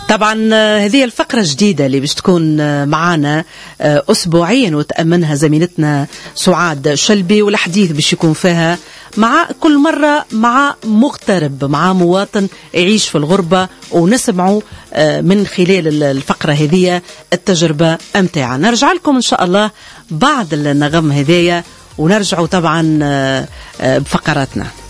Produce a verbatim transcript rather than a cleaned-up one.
طبعا هذه الفقرة جديدة اللي باش تكون معنا أسبوعيا وتأمنها زميلتنا سعاد شلبي، والحديث باش يكون فيها مع كل مرة مع مغترب، مع مواطن يعيش في الغربة، ونسمعوا من خلال الفقرة هذه التجربة أمتاعها. نرجع لكم إن شاء الله بعد النغم هذية ونرجعوا طبعا بفقراتنا.